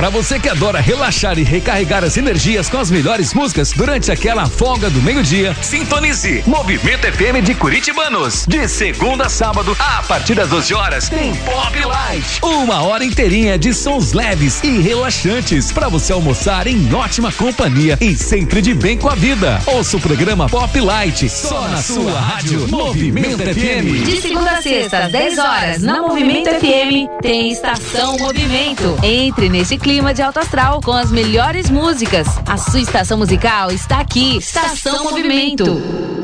Pra você que adora relaxar e recarregar as energias com as melhores músicas durante aquela folga do meio-dia, sintonize Movimento FM de Curitibanos. De segunda a sábado, a partir das 12 horas, tem Pop Light. 1 hora inteirinha de sons leves e relaxantes pra você almoçar em ótima companhia e sempre de bem com a vida. Ouça o programa Pop Light só na sua rádio Movimento FM. De segunda a sexta, às 10 horas, na Movimento FM, tem Estação Movimento. Entre nesse clima de alto astral com as melhores músicas. A sua estação musical está aqui. Estação Movimento.